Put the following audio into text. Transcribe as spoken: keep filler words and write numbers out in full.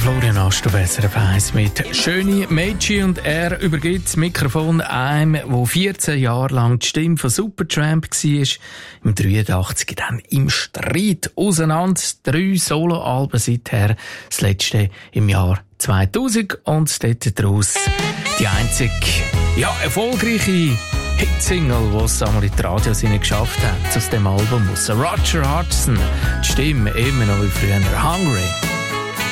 Florian Astor, S R F eins mit «Schöne Mädchen», und er übergibt das Mikrofon einem, der vierzehn Jahre lang die Stimme von Supertramp war, im dreiundachtzig dann im Streit auseinander. Drei Soloalben seither, das letzte im Jahr zweitausend, und dort daraus die einzige, ja, erfolgreiche Hitsingle, die es einmal in die Radios geschafft hat, aus dem Album aus Roger Hodgson. Die Stimme immer noch wie früher, «Hungry».